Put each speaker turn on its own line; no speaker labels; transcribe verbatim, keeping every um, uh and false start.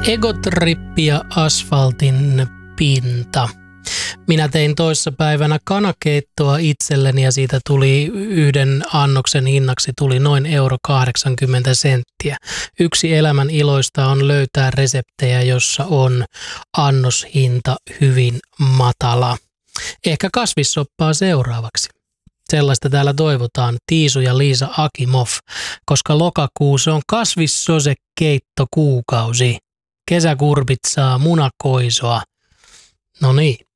Egotrippi ja asfaltin pinta. Minä tein toissapäivänä kanakeittoa itselleni ja siitä tuli yhden annoksen hinnaksi tuli noin euro kahdeksankymmentä senttiä. Yksi elämän iloista on löytää reseptejä, jossa on annoshinta hyvin matala. Ehkä kasvissoppaa seuraavaksi. Sellaista täällä toivotaan Tiisu ja Liisa Akimov, koska lokakuu se on kasvissosekeittokuukausi. Kesäkurpit saa munakoisoa. No niin.